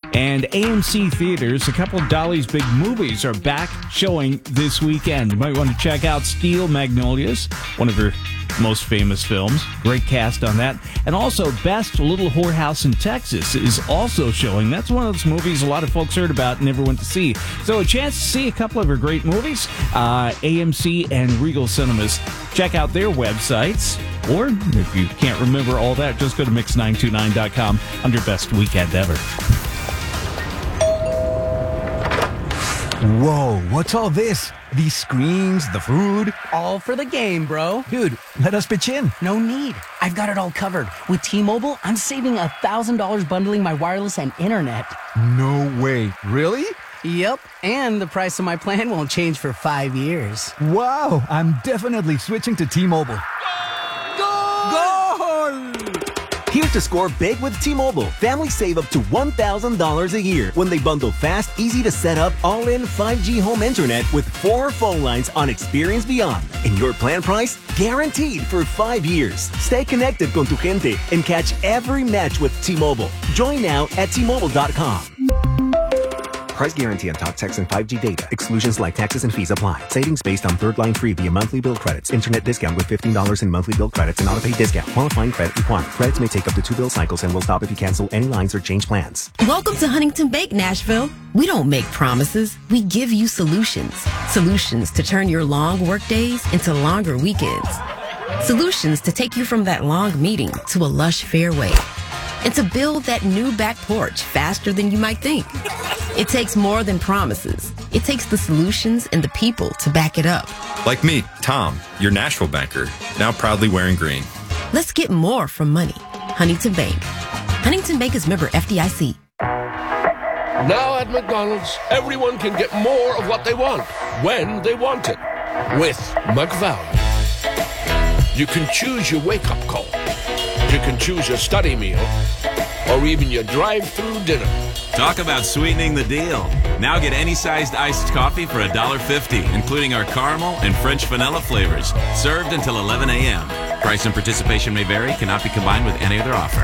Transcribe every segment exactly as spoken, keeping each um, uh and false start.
And A M C Theaters, a couple of Dolly's big movies are back showing this weekend. You might want to check out Steel Magnolias, one of her most famous films. Great cast on that. And also Best Little Whorehouse in Texas is also showing. That's one of those movies a lot of folks heard about and never went to see. So a chance to see a couple of her great movies. Uh, A M C and Regal Cinemas. Check out their websites. Or if you can't remember all that, just go to mix nine two nine dot com under Best Weekend Ever. Whoa, what's all this? These screens, the food? All for the game, bro. Dude, let us pitch in. No need. I've got it all covered. With T-Mobile, I'm saving one thousand dollars bundling my wireless and internet. No way. Really? Yep, and the price of my plan won't change for five years. Wow, I'm definitely switching to T-Mobile. Goal! Here to score big with T-Mobile. Families save up to one thousand dollars a year when they bundle fast, easy to set up, all-in five G home internet with four phone lines on Experience Beyond. And your plan price? Guaranteed for five years. Stay connected con tu gente and catch every match with T-Mobile. Join now at T Mobile dot com. Price guarantee on talk, text, and five G data. Exclusions like taxes and fees apply. Savings based on third line free via monthly bill credits. Internet discount with fifteen dollars in monthly bill credits and auto-pay discount. Qualifying credit required. Credits may take up to two bill cycles and will stop if you cancel any lines or change plans. Welcome to Huntington Bank, Nashville. We don't make promises. We give you solutions. Solutions to turn your long work days into longer weekends. Solutions to take you from that long meeting to a lush fairway. And to build that new back porch faster than you might think. It takes more than promises. It takes the solutions and the people to back it up. Like me, Tom, your Nashville banker, now proudly wearing green. Let's get more from money. Huntington Bank. Huntington Bank is member F D I C. Now at McDonald's, everyone can get more of what they want, when they want it, with McValue. You can choose your wake-up call. You can choose your study meal, or even your drive-through dinner. Talk about sweetening the deal. Now get any sized iced coffee for one dollar fifty, including our caramel and French vanilla flavors. Served until eleven a.m. Price and participation may vary. Cannot be combined with any other offer.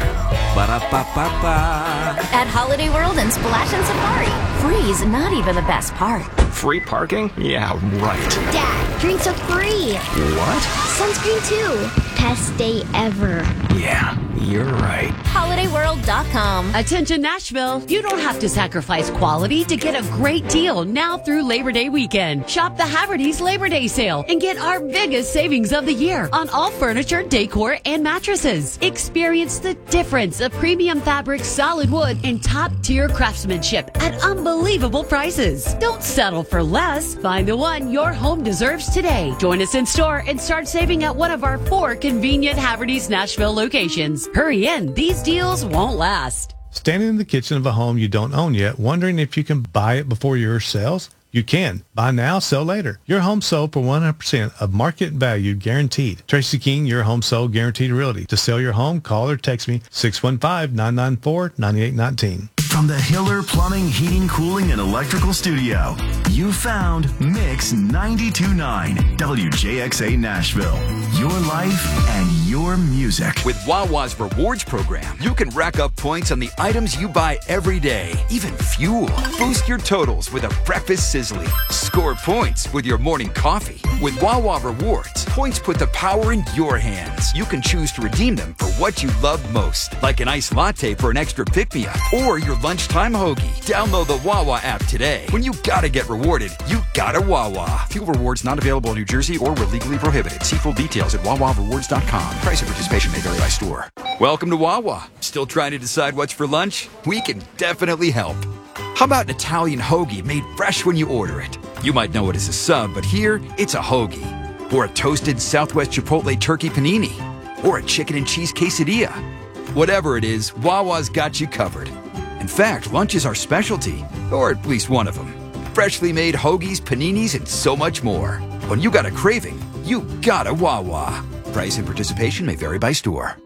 Ba-da-ba-ba-ba. At Holiday World and Splash and Safari, free's not even the best part. Free parking? Yeah, right. Dad, drinks are free. What? Sunscreen too. Best day ever. Yeah, you're right. holiday world dot com. Attention Nashville, you don't have to sacrifice quality to get a great deal now through Labor Day weekend. Shop the Haverty's Labor Day sale and get our biggest savings of the year on all furniture, decor, and mattresses. Experience the difference of premium fabric, solid wood, and top-tier craftsmanship at unbelievable prices. Don't settle for less. Find the one your home deserves today. Join us in store and start saving at one of our four convenient Haverty's Nashville locations. Hurry in. These deals won't last. Standing in the kitchen of a home you don't own yet, wondering if you can buy it before yours sells? You can. Buy now, sell later. Your home sold for one hundred percent of market value guaranteed. Tracy King, your home sold guaranteed realty. To sell your home, call or text me six one five, nine nine four, nine eight one nine. From the Hiller Plumbing, Heating, Cooling, and Electrical Studio, you found Mix ninety-two point nine W J X A Nashville. Your life and your music. With Wawa's Rewards program, you can rack up points on the items you buy every day, even fuel. Boost your totals with a breakfast sizzling. Score points with your morning coffee. With Wawa Rewards, points put the power in your hands. You can choose to redeem them for what you love most, like an iced latte for an extra pick-me-up, or your lunchtime hoagie. Download the Wawa app today. When you gotta get rewarded, you gotta Wawa. Fuel rewards not available in New Jersey or where legally prohibited. See full details at wawa rewards dot com. Price and participation may vary by store. Welcome to Wawa. Still trying to decide what's for lunch? We can definitely help. How about an Italian hoagie made fresh when you order it? You might know it as a sub, but here, it's a hoagie. Or a toasted Southwest Chipotle turkey panini. Or a chicken and cheese quesadilla. Whatever it is, Wawa's got you covered. In fact, lunch is our specialty, or at least one of them. Freshly made hoagies, paninis, and so much more. When you got a craving, you got a Wawa. Price and participation may vary by store.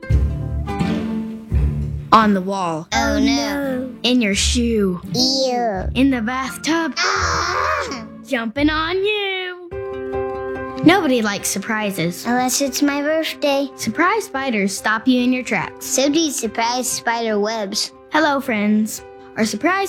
On the wall. Oh no. In your shoe. Ew. In the bathtub. Ah. Jumping on you. Nobody likes surprises. Unless it's my birthday. Surprise spiders stop you in your tracks. So do surprise spider webs. Hello, friends. Our surprise